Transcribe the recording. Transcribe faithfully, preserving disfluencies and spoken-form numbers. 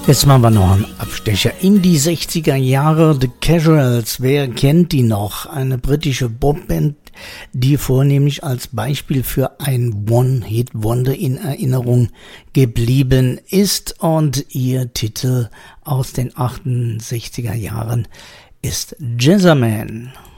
Jetzt machen wir noch einen Abstecher in die sechziger Jahre. The Casuals, wer kennt die noch? Eine britische Popband, die vornehmlich als Beispiel für ein One-Hit-Wonder in Erinnerung geblieben ist. Und ihr Titel aus den achtundsechziger Jahren ist Jazzerman.